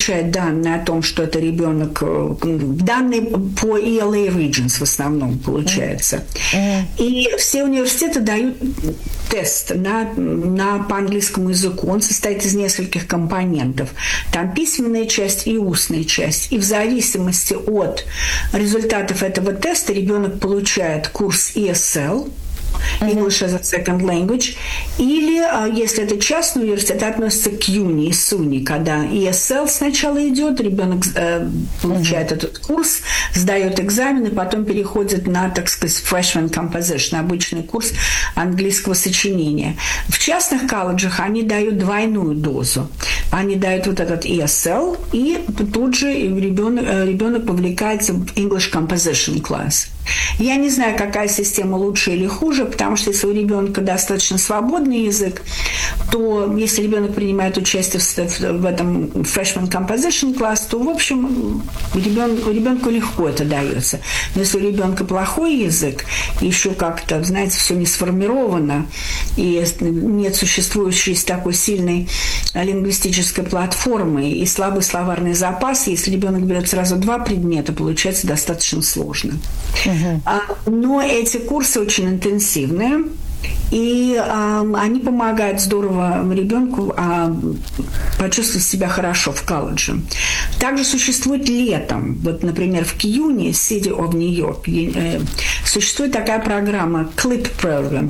получает данные о том, что это ребенок, данные по ELA Regions в основном получается. И все университеты дают тест по английскому языку. Он состоит из нескольких компонентов. Там письменная часть и устная часть. И в зависимости от результатов этого теста ребенок получает курс ESL, English as a Second Language, или, если это частный университет, это относится к CUNY, SUNY, когда ESL сначала идет, ребенок получает этот курс, сдает экзамены, потом переходит на, так сказать, freshman composition, обычный курс английского сочинения. В частных колледжах они дают двойную дозу. Они дают вот этот ESL, и тут же ребенок вовлекается в English Composition класс. Я не знаю, какая система лучше или хуже, потому что если у ребенка достаточно свободный язык, то если ребенок принимает участие в этом freshman composition класс, то, в общем, ребенку легко это дается. Но если у ребенка плохой язык, еще как-то, знаете, все не сформировано, и нет существующей такой сильной лингвистической платформы и слабый словарный запас, если ребенок берет сразу два предмета, получается достаточно сложно. Но эти курсы очень интенсивные, и они помогают здорово ребенку почувствовать себя хорошо в колледже. Также существует летом, вот, например, в CUNY, City of New York, существует такая программа CLIP Program,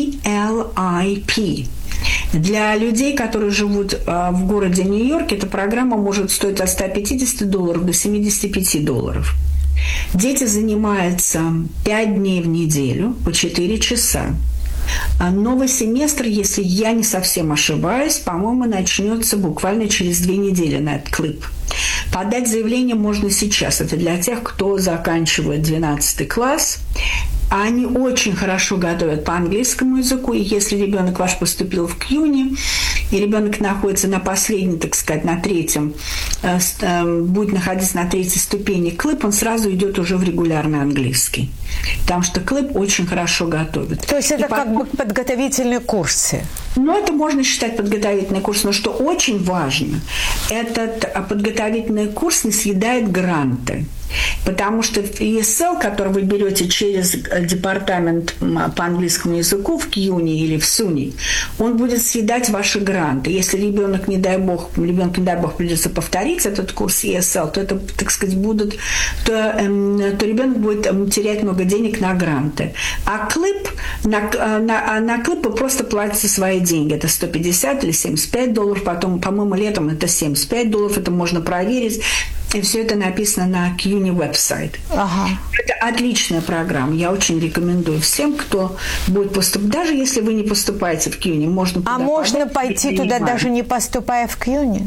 CLIP. Для людей, которые живут в городе Нью-Йорк, эта программа может стоить от $150 до $75. Дети занимаются 5 дней в неделю по 4 часа. А новый семестр, если я не совсем ошибаюсь, по-моему, начнется буквально через 2 недели на этот клип. Подать заявление можно сейчас. Это для тех, кто заканчивает 12 класс. Они очень хорошо готовят по английскому языку. И если ребенок ваш поступил в CUNY, и ребенок находится на последнем, так сказать, на третьем, будет находиться на третьей ступени клип, он сразу идет уже в регулярный английский. Потому что клип очень хорошо готовит. То есть это как бы подготовительные курсы? Ну, это можно считать подготовительный курс. Но что очень важно, этот подготовительный курс не съедает гранты. Потому что ESL, который вы берете через департамент по английскому языку в CUNY или в SUNY, он будет съедать ваши гранты. Если ребенку, не дай бог, придется повторить этот курс ESL, то это, так сказать, то ребенок будет терять много денег на гранты. А клип, на клип вы просто платите свои деньги. Это $150 или $75. Потом, по-моему, летом это $75. Это можно проверить. И все это написано на CUNY веб-сайт. Ага. Это отличная программа. Я очень рекомендую всем, кто будет поступать. Даже если вы не поступаете в CUNY, можно туда можно пойти туда, даже не поступая в CUNY?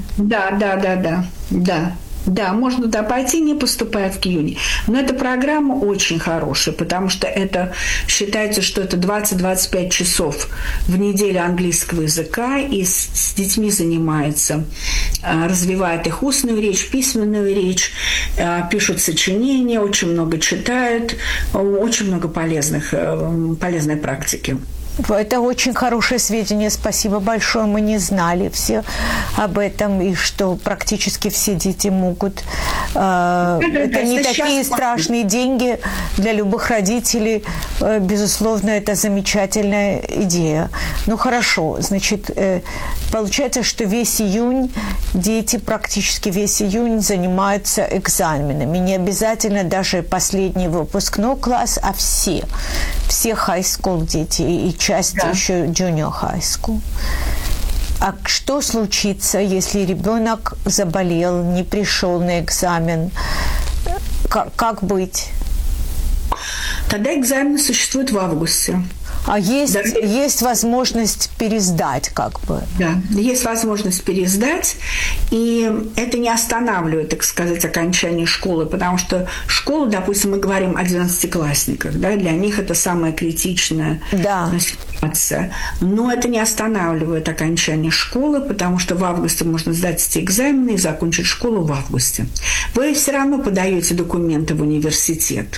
Да, можно туда пойти, не поступая в CUNY. Но эта программа очень хорошая, потому что это считается, что это 20-25 часов в неделю английского языка, и с детьми занимается, развивает их устную речь, письменную речь, пишут сочинения, очень много читают, очень много полезной практики. Это очень хорошее сведения, спасибо большое. Мы не знали все об этом, и что практически все дети могут. Это не такие страшные деньги для любых родителей. Безусловно, это замечательная идея. Ну, хорошо, значит, получается, что весь июнь дети практически весь июнь занимаются экзаменами. Не обязательно даже последний выпускной класс, а все high school дети и часть еще junior high school. А что случится, если ребенок заболел, не пришел на экзамен? Как быть? Тогда экзамены существуют в августе. А есть возможность пересдать, как бы? Да, есть возможность пересдать, и это не останавливает, так сказать, окончание школы, потому что школа, допустим, мы говорим о 12-классниках, да, для них это самое критичное Но это не останавливает окончание школы, потому что в августе можно сдать эти экзамены и закончить школу в августе. Вы все равно подаете документы в университет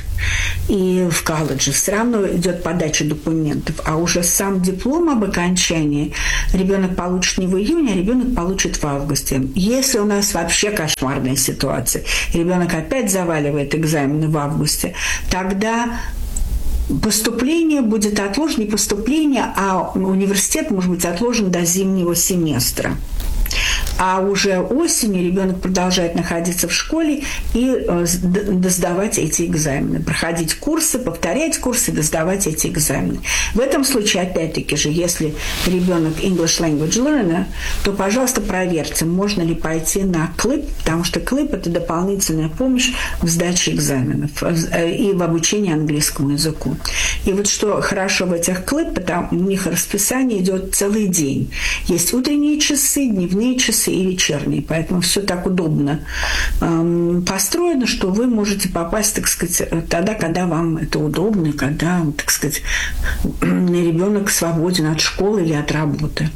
и в колледже. Все равно идет подача документов. А уже сам диплом об окончании ребенок получит не в июне, а ребенок получит в августе. Если у нас вообще кошмарная ситуация, ребенок опять заваливает экзамены в августе, тогда поступление будет отложено, не поступление, а университет может быть отложен до зимнего семестра. А уже осенью ребенок продолжает находиться в школе и сдавать эти экзамены, проходить курсы, повторять курсы, сдавать эти экзамены. В этом случае, опять-таки же, если ребенок English Language Learner, то, пожалуйста, проверьте, можно ли пойти на КЛИП, потому что КЛИП – это дополнительная помощь в сдаче экзаменов и в обучении английскому языку. И вот что хорошо в этих КЛИП, потому у них расписание идет целый день. Есть утренние часы, дневные часы и вечерние. Поэтому все так удобно построено, что вы можете попасть, так сказать, тогда, когда вам это удобно, когда, так сказать, ребенок свободен от школы или от работы.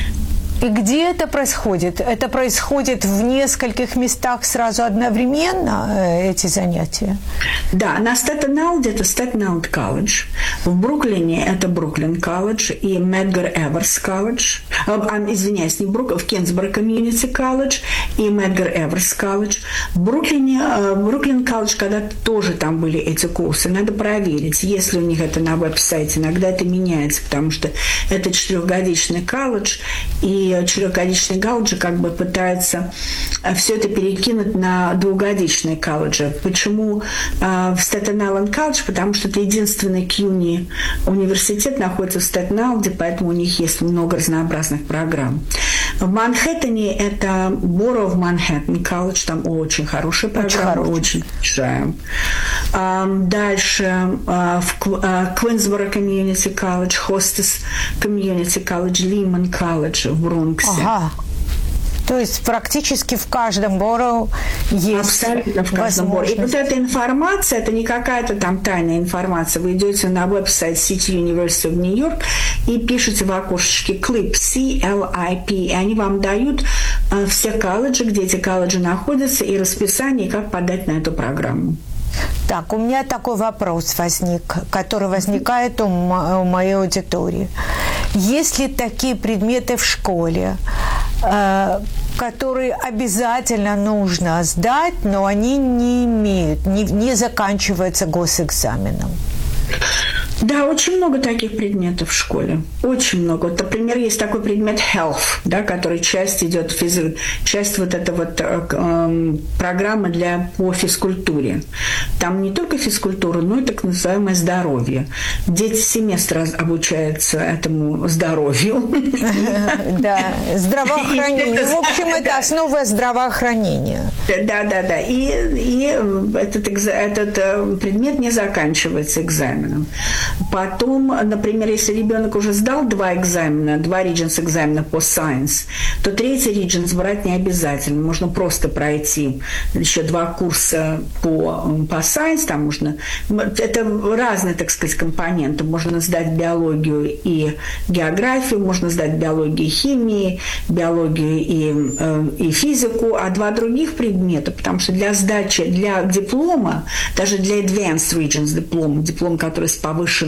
И где это происходит? Это происходит в нескольких местах сразу одновременно, эти занятия? Да, на Стэттен-Айленде это Стэттен-Айленд колледж. В Бруклине это Бруклин колледж и Медгар Эверс колледж. Извиняюсь, не Бруклин, в Кенсборо комьюнити колледж и Медгар Эверс колледж. В Бруклине, Бруклин колледж, когда тоже там были эти курсы, надо проверить, если у них это на веб-сайте. Иногда это меняется, потому что это 4-годичный колледж, и 4-годичные колледжи как бы пытаются все это перекинуть на 2-годичные колледжи. Почему в Стэттен-Айленд колледж? Потому что это единственный CUNY университет находится в Стэттен-Айленде, поэтому у них есть много разнообразных программ. В Манхэттене это Borough of Manhattan колледж, там очень хорошая программа, очень большая. Дальше в Квинсборо комьюнити колледж, Хостес комьюнити колледж, Лиман колледж в Бронксе. Ага. То есть практически в каждом боро есть абсолютно в каждом боро. И вот эта информация, это не какая-то там тайная информация. Вы идете на веб-сайт City University of New York и пишете в окошечке CLIP, C-L-I-P, и они вам дают все колледжи, где эти колледжи находятся, и расписание, как подать на эту программу. Так, у меня такой вопрос возник, который возникает у моей аудитории. Есть ли такие предметы в школе, которые обязательно нужно сдать, но они не имеют, не заканчиваются госэкзаменом? Да, очень много таких предметов в школе. Очень много. Вот, например, есть такой предмет health, да, который часть идет, часть вот этой вот программы по физкультуре. Там не только физкультура, но и так называемое здоровье. Дети семестра обучаются этому здоровью. Да, здравоохранение. В общем, это основа здравоохранения. Да. И этот предмет не заканчивается экзаменом. Потом, например, если ребенок уже сдал 2 Regents экзамена по Science, то 3-й Regents брать не обязательно. Можно просто пройти еще 2 курса по Science. Там можно, это разные, так сказать, компоненты. Можно сдать биологию и географию, можно сдать биологию и химию, биологию и физику, а 2 других предмета, потому что для сдачи, для диплома, даже для Advanced Regents диплом, который с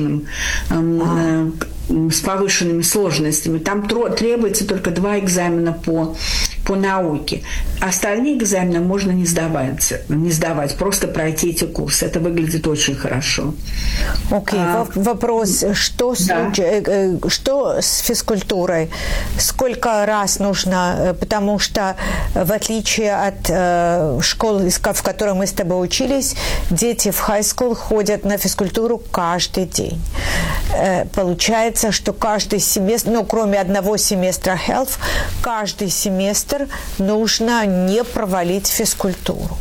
повышенными сложностями. Там требуется только 2 экзамена по науке. Остальные экзамены можно не сдавать, просто пройти эти курсы. Это выглядит очень хорошо. Окей, вопрос, что с физкультурой? Сколько раз нужно, потому что в отличие от школы, в которой мы с тобой учились, дети в high school ходят на физкультуру каждый день. Получается, что каждый семестр, кроме одного семестра health, каждый семестр нужно не провалить физкультуру.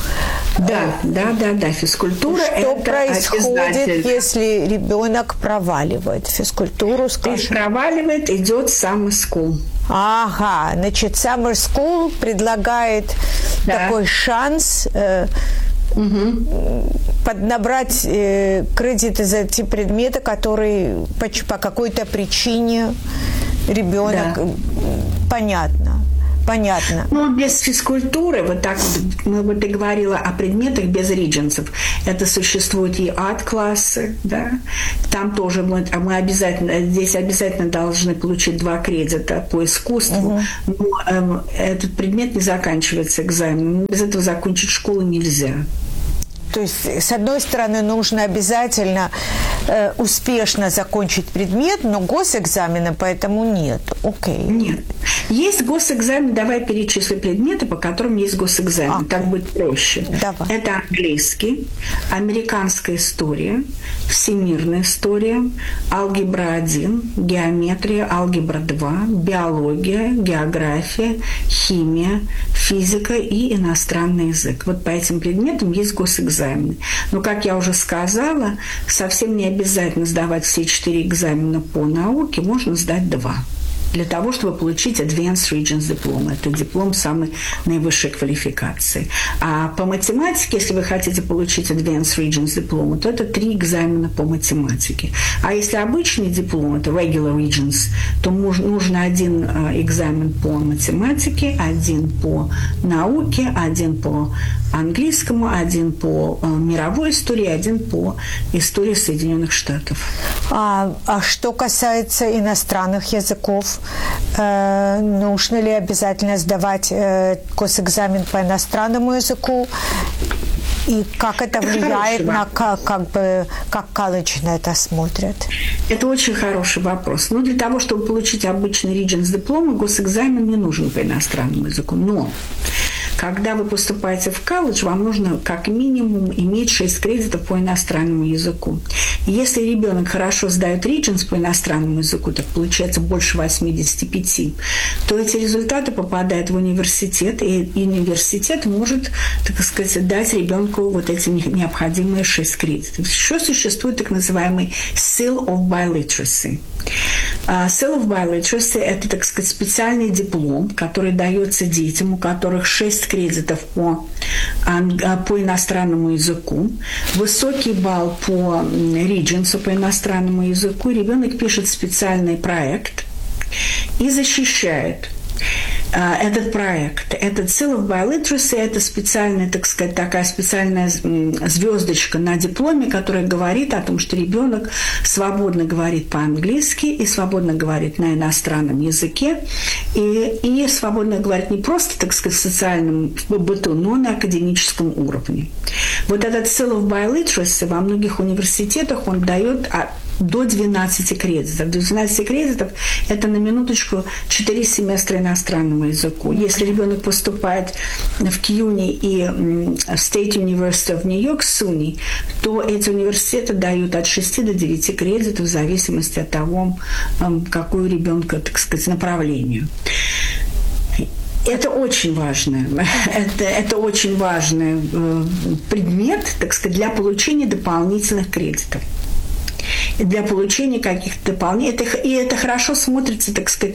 Да, физкультура. Что происходит, если ребенок проваливает физкультуру? Если проваливает, идет summer school. Ага, значит, summer school предлагает такой шанс поднабрать кредиты за те предметы, которые по какой-то причине ребенок... Да. Понятно. Ну, без физкультуры, вот так вот ты говорила о предметах без ридженсов. Это существуют и арт-классы, да. Там тоже мы здесь обязательно должны получить 2 кредита по искусству. Но этот предмет не заканчивается экзаменом. Без этого закончить школу нельзя. То есть, с одной стороны, нужно обязательно успешно закончить предмет, но госэкзамена поэтому нет. Окей. Нет. Есть госэкзамен, давай перечислим предметы, по которым есть госэкзамен. Так будет проще. Давай. Это английский, американская история, всемирная история, алгебра 1, геометрия, алгебра 2, биология, география, химия, физика и иностранный язык. Вот по этим предметам есть госэкзамены. Но, как я уже сказала, совсем не обязательно сдавать все 4 экзамена по науке, можно сдать 2. Для того, чтобы получить Advanced Regents Diploma. Это диплом самой наивысшей квалификации. А по математике, если вы хотите получить Advanced Regents Diploma, то это 3 экзамена по математике. А если обычный диплом, это Regular Regents, то нужно 1 экзамен по математике, 1 по науке, 1 по английскому, 1 по мировой истории, 1 по истории Соединенных Штатов. А что касается иностранных языков, нужно ли обязательно сдавать госэкзамен по иностранному языку? И как это влияет на как колледж на это смотрят? Это очень хороший вопрос. Но для того, чтобы получить обычный Regents диплом, госэкзамен не нужен по иностранному языку. Но когда вы поступаете в колледж, вам нужно как минимум иметь 6 кредитов по иностранному языку. И если ребенок хорошо сдает Regents по иностранному языку, так получается больше 85, то эти результаты попадают в университет, и университет может, так сказать, дать ребенку вот эти необходимые 6 кредитов. Еще существует так называемый Seal of Biliteracy. Seal of Biliteracy – это, так сказать, специальный диплом, который дается детям, у которых 6 кредитов по иностранному языку, высокий балл по Regents по иностранному языку. Ребенок пишет специальный проект и защищает этот проект. Этот Seal of Biliteracy – это специальная, так сказать, такая специальная звездочка на дипломе, которая говорит о том, что ребенок свободно говорит по-английски и свободно говорит на иностранном языке, и свободно говорит не просто, так сказать, в социальном быту, но на академическом уровне. Вот этот Seal of Biliteracy во многих университетах он дает до 12 кредитов. До 12 кредитов – это, на минуточку, 4 семестра иностранному языку. Если ребенок поступает в CUNY и State University of New York, SUNY, то эти университеты дают от 6 до 9 кредитов в зависимости от того, какое у ребенка, так сказать, направление. Это очень важно. Это очень важный предмет, так сказать, для получения дополнительных кредитов. Для получения каких-то дополнений. И это хорошо смотрится, так сказать,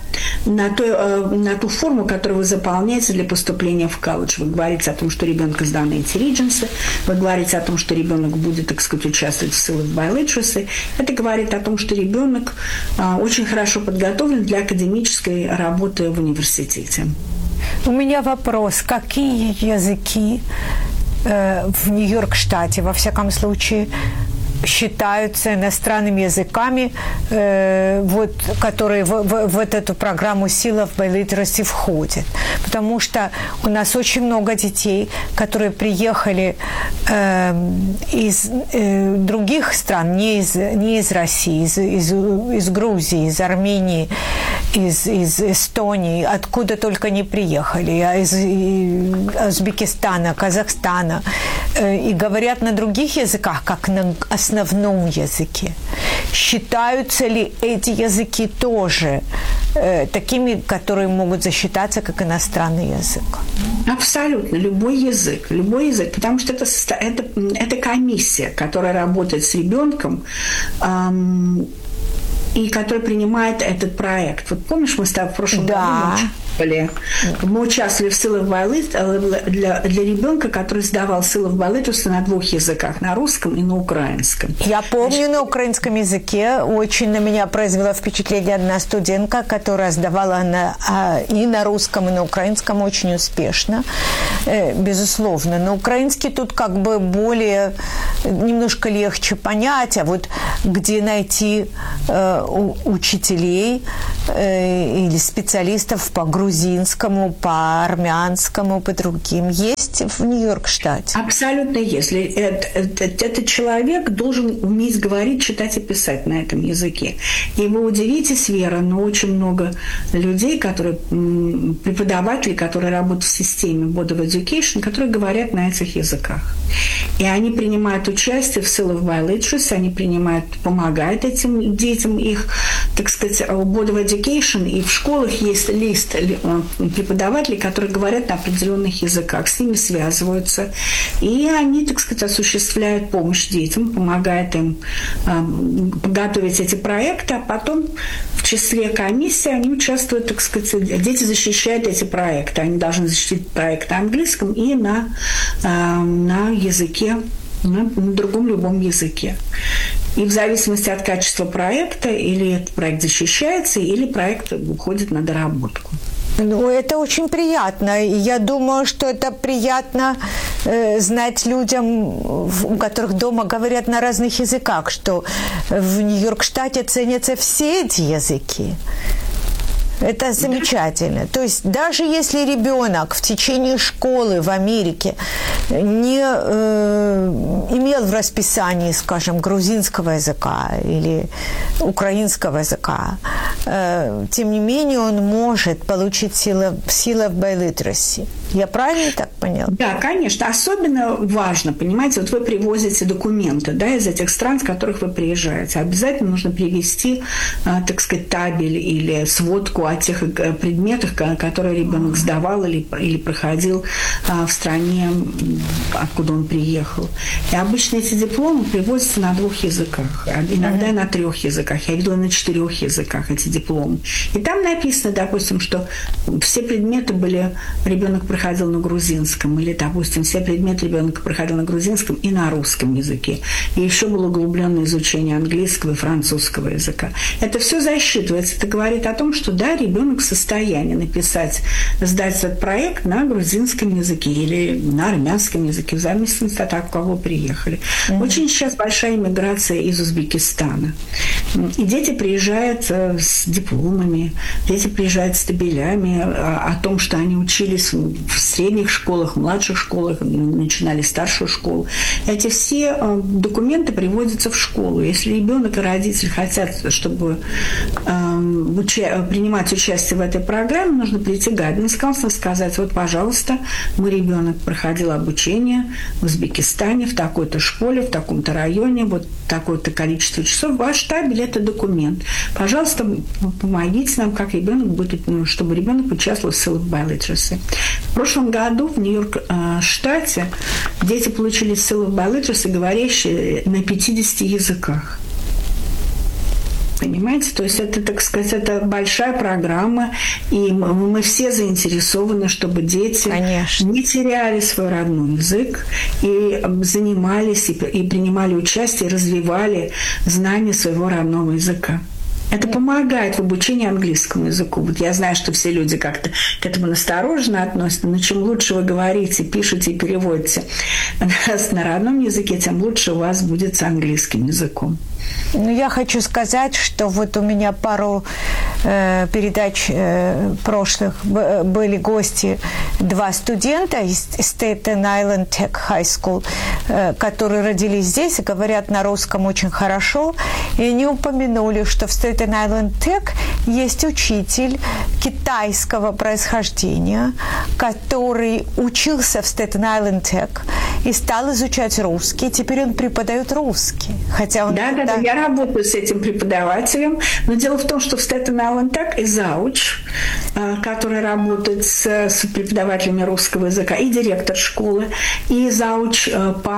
на ту форму, которую вы заполняете для поступления в колледж. Вы говорите о том, что ребенку сданы эти Regents, вы говорите о том, что ребенок будет, так сказать, участвовать в Seal of Biliteracy. Это говорит о том, что ребенок очень хорошо подготовлен для академической работы в университете. У меня вопрос. Какие языки в Нью-Йорк-штате, во всяком случае, считаются иностранными языками, которые в эту программу Seal of Biliteracy входят? Потому что у нас очень много детей, которые приехали из других стран, не из России, из Грузии, из Армении, из Эстонии, откуда только не приехали, из Узбекистана, Казахстана, и говорят на других языках, как на основном языке. Считаются ли эти языки тоже такими, которые могут засчитаться как иностранный язык? Абсолютно. Любой язык, потому что это комиссия, которая работает с ребенком, и который принимает этот проект. Вот помнишь, мы с тобой в прошлом году Мы участвовали в Syllable by Literacy для ребенка, который сдавал Syllable by Literacy на 2 языках, на русском и на украинском. Я помню, на украинском языке очень на меня произвела впечатление одна студентка, которая сдавала и на русском, и на украинском очень успешно, безусловно. На украинский тут как бы более, немножко легче понять, а вот где найти учителей или специалистов по грузинскому, по армянскому, по другим есть в Нью-Йорк-штате? Абсолютно есть. Этот человек должен уметь говорить, читать и писать на этом языке. И вы удивитесь, Вера, но очень много людей, преподаватели, которые работают в системе Board of Education, которые говорят на этих языках. И они принимают участие в Syllable by Literacy, они помогают этим детям, их, так сказать, Board of Education, и в школах есть лист преподавателей, которые говорят на определенных языках, с ними связываются, и они, так сказать, осуществляют помощь детям, помогают им готовить эти проекты, а потом в числе комиссии они участвуют, так сказать, дети защищают эти проекты, они должны защитить проект на английском и на языке, на другом любом языке. И в зависимости от качества проекта или этот проект защищается, или проект уходит на доработку. Ну, это очень приятно. И я думаю, что это приятно знать людям, у которых дома говорят на разных языках, что в Нью-Йорк-штате ценятся все эти языки. Это замечательно. То есть даже если ребенок в течение школы в Америке не имел в расписании, скажем, грузинского языка или украинского языка, тем не менее он может получить Syllable by Literacy. Я правильно так поняла? Да, конечно. Особенно важно, понимаете, вот вы привозите документы, да, из этих стран, с которых вы приезжаете. Обязательно нужно привезти, так сказать, табель или сводку о тех предметах, которые ребенок сдавал или проходил в стране, откуда он приехал. И обычно эти дипломы привозятся на 2 языках, иногда на 3 языках. Я видела на 4 языках эти дипломы. И там написано, допустим, что все предметы ребенок проходил на грузинском, или, допустим, все предметы ребенок проходил на грузинском и на русском языке. И еще было углубленное изучение английского и французского языка. Это все засчитывается. Это говорит о том, что да, ребенок в состоянии сдать этот проект на грузинском языке или на армянском языке, в зависимости от того, к кого приехали. Очень сейчас большая иммиграция из Узбекистана. И дети приезжают с дипломами, дети приезжают с табелями о том, что они учились в средних школах, в младших школах, начинали старшую школу. Эти все документы приводятся в школу. Если ребенок и родитель хотят, чтобы принимать участие в этой программе, нужно прийти к guidance counselor и сказать: вот, пожалуйста, мой ребенок проходил обучение в Узбекистане, в такой-то школе, в таком-то районе, вот такое-то количество часов. Ваш табель – это документ. Пожалуйста, помогите нам, как ребенок будет, чтобы ребенок участвовал в Syllable by Literacy. В прошлом году в Нью-Йорк-штате дети получили Syllable by Literacy, говорящие на 50 языках. Понимаете? То есть это, так сказать, это большая программа, и мы все заинтересованы, чтобы дети не теряли свой родной язык и занимались, и принимали участие, и развивали знания своего родного языка. Это помогает в обучении английскому языку. Вот я знаю, что все люди как-то к этому настороженно относятся, но чем лучше вы говорите, пишете и переводите на родном языке, тем лучше у вас будет с английским языком. Ну, я хочу сказать, что вот у меня пару передач прошлых были гости, 2 студента из Staten Island Tech High School, которые родились здесь и говорят на русском очень хорошо. И они упомянули, что в Staten Island Tech есть учитель китайского происхождения, который учился в Staten Island Tech и стал изучать русский. Теперь он преподает русский, хотя он Я работаю с этим преподавателем, но дело в том, что в Staten Island и зауч, который работает с преподавателями русского языка, и директор школы, и зауч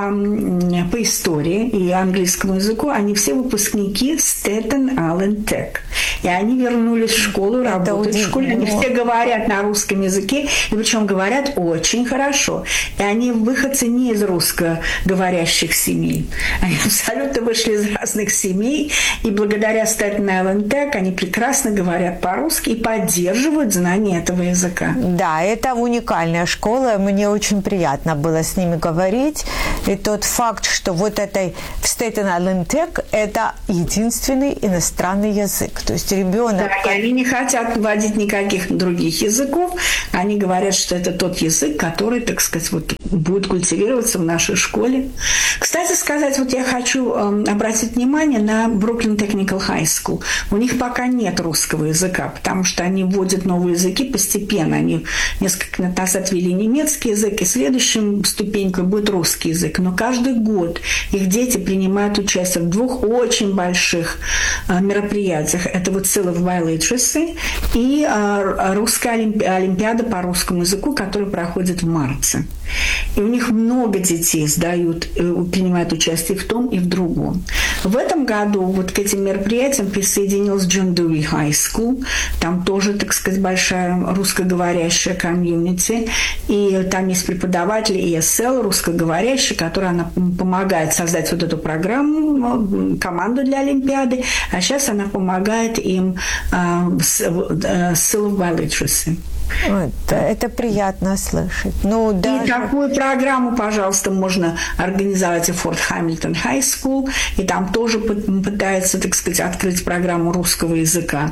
по истории и английскому языку, они все выпускники Staten Island Tech. И они вернулись в школу, работают в школе. Они все говорят на русском языке, и причем говорят очень хорошо. И они выходцы не из русскоговорящих семей. Они абсолютно вышли из разных семей, и благодаря Staten Island Tech они прекрасно говорят по-русски и поддерживают знание этого языка. Да, это уникальная школа, мне очень приятно было с ними говорить. И тот факт, что вот это в Staten Island Tech это единственный иностранный язык. То есть ребенок... Да, и они не хотят вводить никаких других языков. Они говорят, что это тот язык, который, так сказать, вот, будет культивироваться в нашей школе. Кстати сказать, вот я хочу обратить внимание на Brooklyn Technical High School. У них пока нет русского языка, потому что они вводят новые языки постепенно. Они несколько лет назад ввели немецкий язык, и следующим ступенькой будет русский язык. Но каждый год их дети принимают участие в двух очень больших мероприятиях. Это вот Syllable Literacy и русская олимпиада по русскому языку, которая проходит в марте. И у них много детей принимают участие в том и в другом. В этом году вот к этим мероприятиям присоединилась John Dewey High School. Там тоже, так сказать, большая русскоговорящая комьюнити. И там есть преподаватель ESL, русскоговорящий, который она помогает создать вот эту программу, команду для Олимпиады. А сейчас она помогает им с Syllable Literacy. Это приятно слышать. Ну, даже... И такую программу, пожалуйста, можно организовать и в Форт Хамильтон High School, и там тоже пытаются, так сказать, открыть программу русского языка.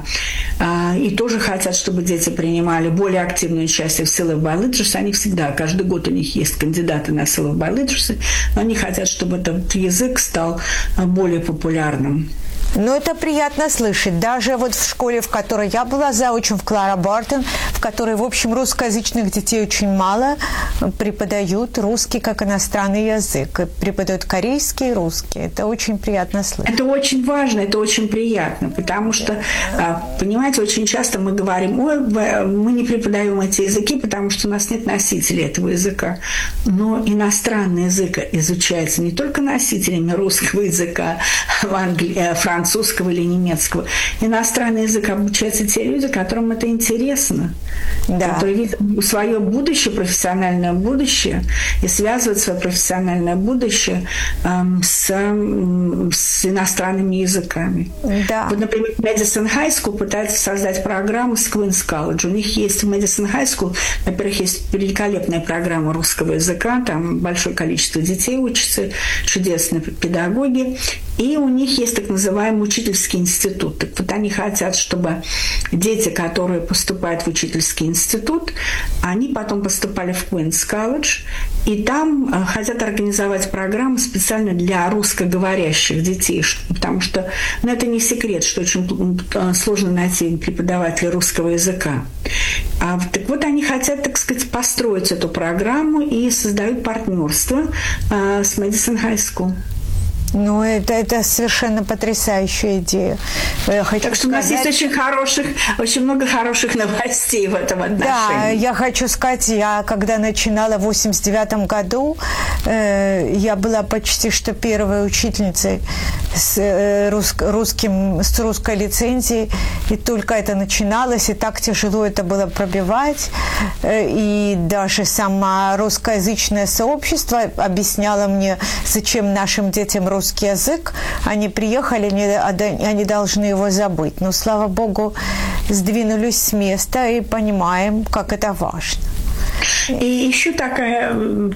И тоже хотят, чтобы дети принимали более активное участие в Syllable Literacy. Они всегда, каждый год у них есть кандидаты на Syllable Literacy, но они хотят, чтобы этот язык стал более популярным. Ну, это приятно слышать. Даже вот в школе, в которой я была заучем, в Клара Бартон, в которой, в общем, русскоязычных детей очень мало, преподают русский как иностранный язык. Преподают корейский и русский. Это очень приятно слышать. Это очень важно, это очень приятно, потому что, понимаете, очень часто мы говорим, ой, мы не преподаем эти языки, потому что у нас нет носителей этого языка. Но иностранный язык изучается не только носителями русского языка, французского или немецкого. Иностранный язык обучаются те люди, которым это интересно, да. Которые видят свое будущее, профессиональное будущее, и связывают свое профессиональное будущее с иностранными языками. Да. Вот, например, Madison High School пытается создать программу с Queen's College. У них есть в Madison High School, во-первых, есть великолепная программа русского языка, там большое количество детей учатся, чудесные педагоги, и у них есть так называемый учительский институт. Так вот, они хотят, чтобы дети, которые поступают в учительский институт, они потом поступали в Queen's College, и там хотят организовать программу специально для русскоговорящих детей, потому что, ну, это не секрет, что очень сложно найти преподавателя русского языка. Так вот, они хотят, так сказать, построить эту программу и создают партнерство с Madison High School. Ну, это совершенно потрясающая идея. Так что у нас есть очень много хороших новостей в этом отношении. Да, я хочу сказать, я когда начинала в 89 году, я была почти что первой учительницей с русской лицензией, и только это начиналось, и так тяжело это было пробивать, и даже сама русскоязычное сообщество объясняло мне, зачем нашим детям русский язык, они приехали, они должны его забыть. Но, слава Богу, сдвинулись с места и понимаем, как это важно. И еще такая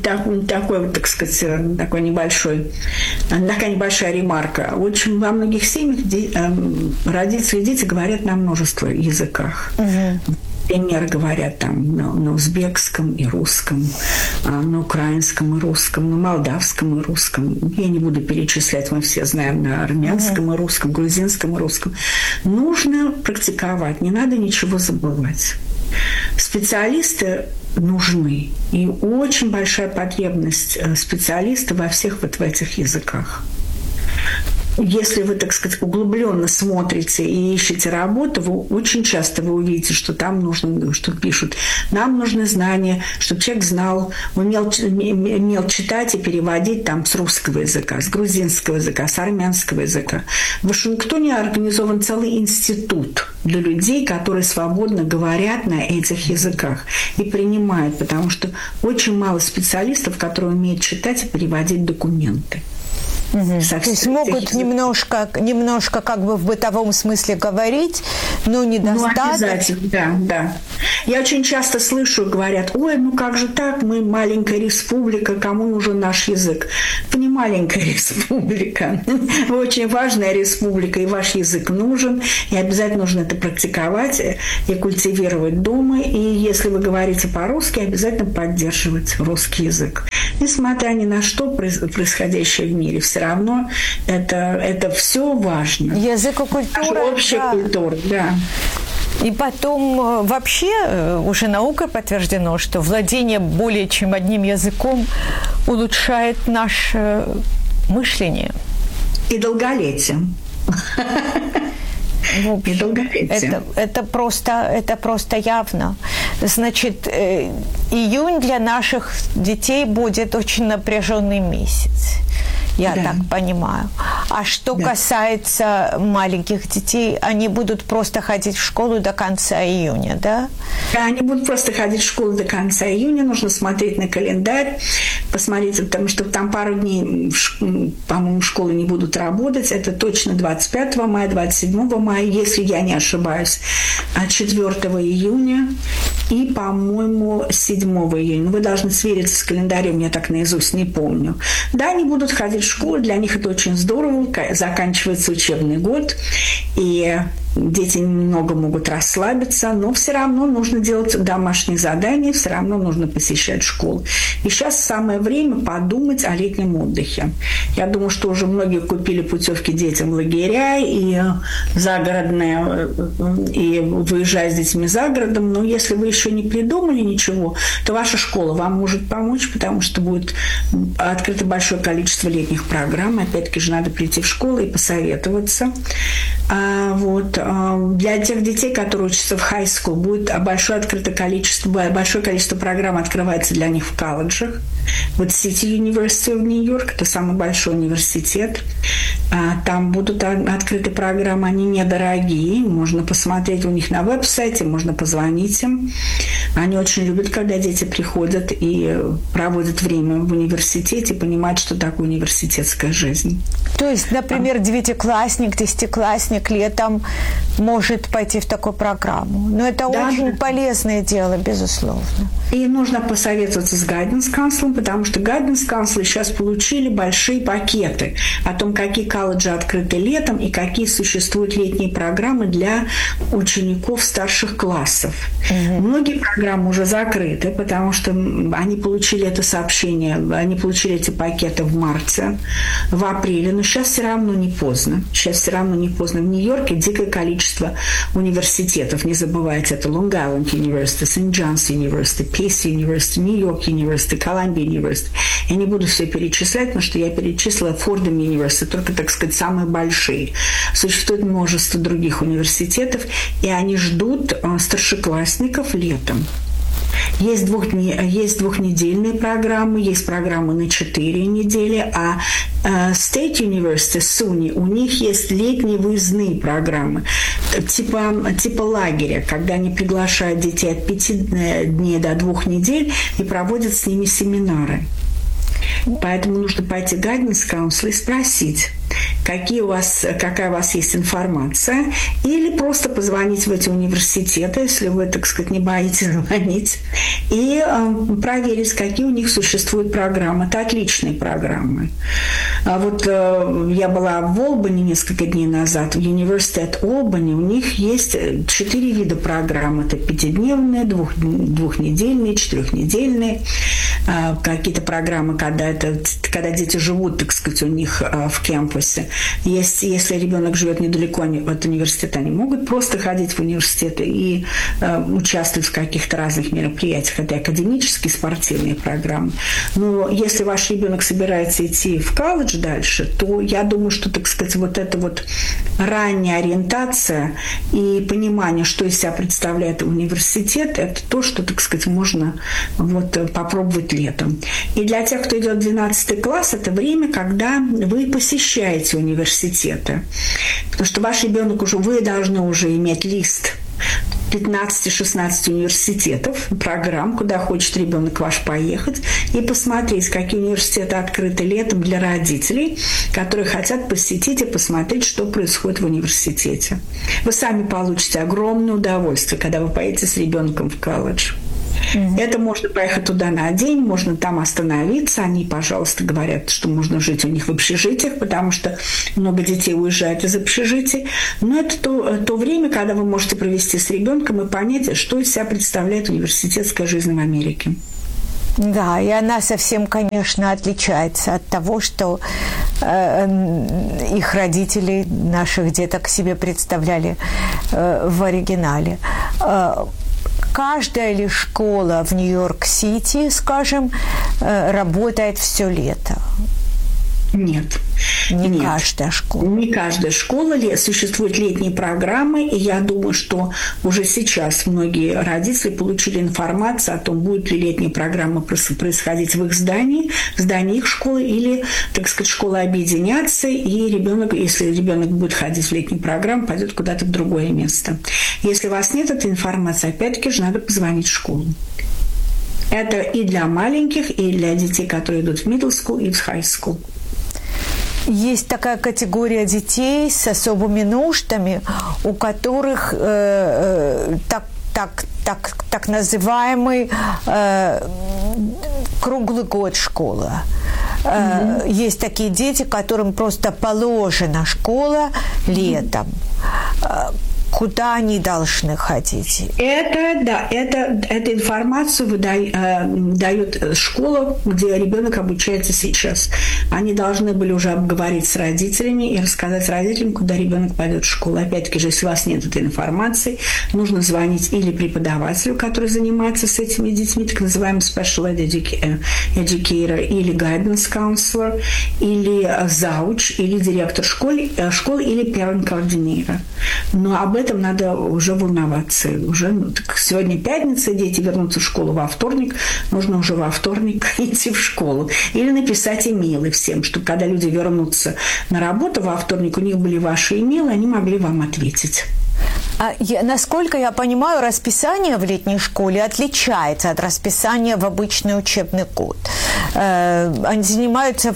небольшая ремарка. Очень во многих семьях родители и дети говорят на множество языках. Например, говорят там на узбекском и русском, на украинском и русском, на молдавском и русском. Я не буду перечислять, мы все знаем на армянском и русском, грузинском и русском. Нужно практиковать, не надо ничего забывать. Специалисты нужны. И очень большая потребность специалистов во всех вот в этих языках. если вы, так сказать, углубленно смотрите и ищете работу, очень часто вы увидите, что там нужно, что пишут, нам нужны знания, чтобы человек знал, умел читать и переводить там с русского языка, с грузинского языка, с армянского языка. В Вашингтоне организован целый институт для людей, которые свободно говорят на этих языках и принимают, потому что очень мало специалистов, которые умеют читать и переводить документы. То есть могут немножко как бы в бытовом смысле говорить, но недостаточно. Ну, обязательно, да. Я очень часто слышу, говорят, ой, ну как же так, мы маленькая республика, кому нужен наш язык? Вы не маленькая республика, вы очень важная республика, и ваш язык нужен, и обязательно нужно это практиковать и культивировать дома, и если вы говорите по-русски, обязательно поддерживать русский язык. Несмотря ни на что происходящее в мире, все равно это все важно. Язык и культура. Общая культура, да. И потом вообще уже наукой подтверждено, что владение более чем одним языком улучшает наше мышление. И долголетие. Это просто явно. Значит, июнь для наших детей будет очень напряженный месяц. Я так понимаю. А что касается маленьких детей, они будут просто ходить в школу до конца июня, да? Да, они будут просто ходить в школу до конца июня. Нужно смотреть на календарь, посмотреть, потому что там пару дней, по-моему, школы не будут работать. Это точно 25 мая, 27 мая, если я не ошибаюсь, 4 июня и, по-моему, 7 июня. Вы должны свериться с календарем, я так наизусть не помню. Да, они будут ходить в школу, для них это очень здорово, заканчивается учебный год, и дети немного могут расслабиться, но все равно нужно делать домашние задания, все равно нужно посещать школу. И сейчас самое время подумать о летнем отдыхе. Я думаю, что уже многие купили путевки детям в лагеря и загородные, и выезжать с детьми за городом, но если вы еще не придумали ничего, то ваша школа вам может помочь, потому что будет открыто большое количество летних программ. Опять-таки же надо прийти в школу и посоветоваться. Для тех детей, которые учатся в high school, будет большое количество программ открывается для них в колледжах. Вот City University в Нью-Йорк, это самый большой университет. Там будут открыты программы, они недорогие. Можно посмотреть у них на веб-сайте, можно позвонить им. Они очень любят, когда дети приходят и проводят время в университете, понимают, что такое университетская жизнь. То есть, например, 9-классник, 10-классник летом может пойти в такую программу. Но это очень полезное дело, безусловно. И нужно посоветоваться с guidance counselor, потому что guidance counselor сейчас получили большие пакеты о том, какие колледжи открыты летом и какие существуют летние программы для учеников старших классов. Многие программы уже закрыты, потому что они получили это сообщение, они получили эти пакеты в марте, в апреле, но сейчас все равно не поздно. В Нью-Йорке дикое количество университетов, не забывайте, это Long Island University, St. John's University, Pace University, New York University, Columbia University. Я не буду все перечислять, потому что я перечислила Fordham University, только, так сказать, самые большие. Существует множество других университетов, и они ждут старшеклассников летом. Есть двухнедельные программы, есть программы на 4 недели, а State University, SUNY, у них есть летние выездные программы, типа лагеря, когда они приглашают детей от 5 дней до 2 недель и проводят с ними семинары. Поэтому нужно пойти к guidance counselor и спросить, какая у вас есть информация, или просто позвонить в эти университеты, если вы, так сказать, не боитесь звонить, и проверить, какие у них существуют программы. Это отличные программы. Я была в Олбани несколько дней назад, в University at Albany, у них есть 4 вида программ. Это 5-дневные, 2-недельные, 4-недельные, какие-то программы, когда дети живут, так сказать, у них в кемпусе. Если ребенок живет недалеко от университета, они могут просто ходить в университет и участвовать в каких-то разных мероприятиях. Это академические, спортивные программы. Но если ваш ребенок собирается идти в колледж дальше, то я думаю, что, так сказать, вот эта вот ранняя ориентация и понимание, что из себя представляет университет, это то, что, так сказать, можно вот попробовать летом. И для тех, кто идет в 12 класс, это время, когда вы посещаете университеты. Потому что ваш ребенок вы должны уже иметь лист 15-16 университетов, программ, куда хочет ребенок ваш поехать, и посмотреть, какие университеты открыты летом для родителей, которые хотят посетить и посмотреть, что происходит в университете. Вы сами получите огромное удовольствие, когда вы поедете с ребенком в колледж. Это можно поехать туда на день, можно там остановиться. Они, пожалуйста, говорят, что можно жить у них в общежитиях, потому что много детей уезжают из общежитий. Но это то время, когда вы можете провести с ребенком и понять, что из себя представляет университетская жизнь в Америке. Да, и она совсем, конечно, отличается от того, что их родители, наших деток, себе представляли в оригинале. Каждая ли школа в Нью-Йорк-Сити, скажем, работает все лето? Нет. Не каждая школа. Не каждая школа. Существуют летние программы, и я думаю, что уже сейчас многие родители получили информацию о том, будет ли летняя программа происходить в их здании, в здании их школы, или, так сказать, школы объединятся, и ребенок, если ребенок будет ходить в летнюю программу, пойдет куда-то в другое место. Если у вас нет этой информации, опять-таки же надо позвонить в школу. Это и для маленьких, и для детей, которые идут в middle school и в high school. Есть такая категория детей с особыми нуждами, у которых так называемый круглый год школа. Есть такие дети, которым просто положена школа летом. Куда они должны ходить? Эту информацию дает школа, где ребенок обучается сейчас. Они должны были уже обговорить с родителями и рассказать родителям, куда ребенок пойдет в школу. Опять-таки же, если у вас нет этой информации, нужно звонить или преподавателю, который занимается с этими детьми, так называемый special educator, или guidance counselor, или зауч, или директор школы, или parent coordinator. Но об этом надо уже волноваться. Сегодня пятница, дети вернутся в школу во вторник, нужно уже во вторник идти в школу. Или написать имейлы всем, чтобы когда люди вернутся на работу во вторник, у них были ваши имейлы, они могли вам ответить. Насколько я понимаю, расписание в летней школе отличается от расписания в обычный учебный год. Они занимаются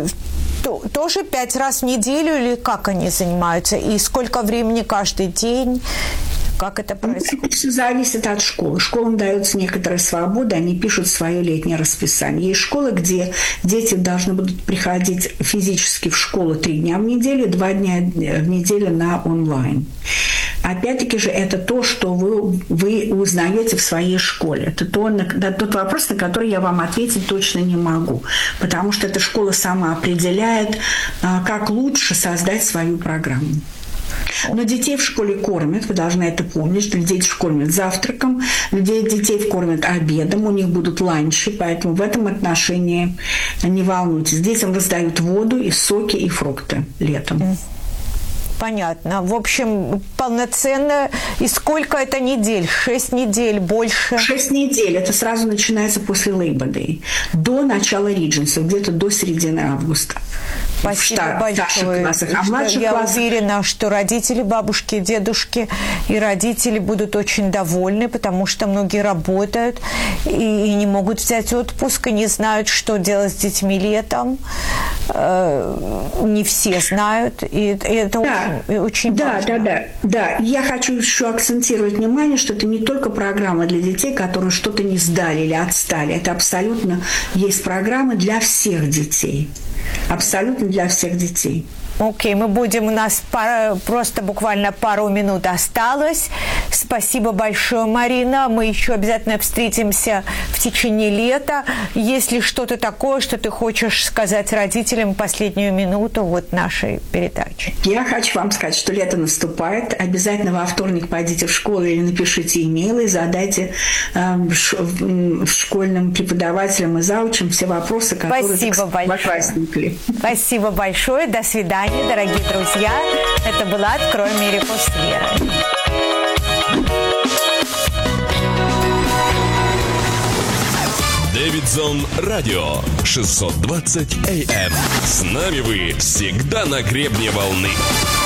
тоже 5 раз в неделю или как они занимаются? И сколько времени каждый день? Как это происходит? Все зависит от школы. Школам дается некоторая свобода, они пишут свое летнее расписание. Есть школы, где дети должны будут приходить физически в школу 3 дня в неделю, 2 дня в неделю на онлайн. Опять-таки же, это то, что вы узнаете в своей школе. Это тот вопрос, на который я вам ответить точно не могу. Потому что эта школа сама определяет, как лучше создать свою программу. Но детей в школе кормят, вы должны это помнить, что детей кормят завтраком, детей кормят обедом, у них будут ланчи, поэтому в этом отношении не волнуйтесь. Детям раздают воду и соки, и фрукты летом. Понятно. В общем, полноценно. И сколько это недель? 6 недель, больше? 6 недель. Это сразу начинается после Labor Day. До начала Regency, где-то до середины августа. Спасибо большое. Я уверена, что родители, бабушки, дедушки и родители будут очень довольны, потому что многие работают и не могут взять отпуск, и не знают, что делать с детьми летом. Не все знают, и это очень важно. Да. Я хочу еще акцентировать внимание, что это не только программа для детей, которые что-то не сдали или отстали. Это абсолютно есть программы для всех детей. Абсолютно для всех детей. Окей, мы будем, у нас просто буквально пару минут осталось. Спасибо большое, Марина. Мы еще обязательно встретимся в течение лета. Если что-то такое, что ты хочешь сказать родителям в последнюю минуту вот нашей передачи. Я хочу вам сказать, что лето наступает. Обязательно во вторник пойдите в школу или напишите имейлы, и задайте школьным преподавателям и заучам все вопросы, которые возникли. Спасибо большое. До свидания, дорогие друзья. Это была «Открой Америку с Верой». Дэвидсон Радио 620 AM. С нами вы всегда на гребне волны.